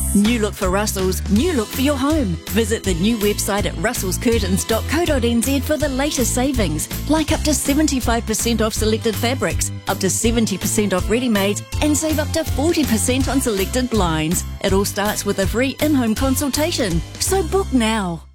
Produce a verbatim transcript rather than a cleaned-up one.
New look for Russell's, new look for your home. Visit the new website at russells curtains dot co dot n z for the latest savings, like up to seventy-five percent off selected fabrics, up to seventy percent off ready-mades, and save up to forty percent on selected blinds. It all starts with a free in-home consultation. So book now.